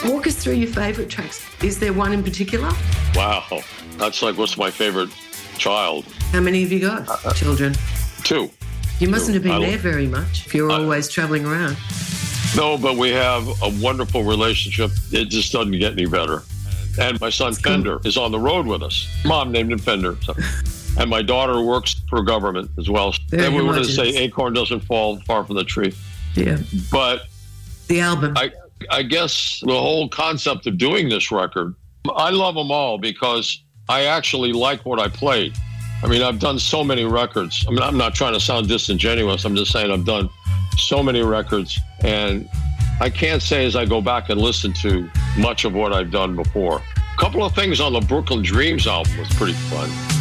Walk us through your favourite tracks. Is there one in particular? Wow. That's like, what's my favorite child? How many have you got, children? 2. You mustn't have been there very much if you're always travelling around. No, but we have a wonderful relationship. It just doesn't get any better. And my son Fender is on the road with us. Mom named him Fender. So. And my daughter works for government as well. And we were going to say acorn doesn't fall far from the tree. Yeah. But the album. I guess the whole concept of doing this record, I love them all because I actually like what I played. I mean, I've done so many records. I mean, I'm not trying to sound disingenuous. I'm just saying I've done so many records. And I can't say as I go back and listen to much of what I've done before. A couple of things on the Brooklyn Dreams album was pretty fun.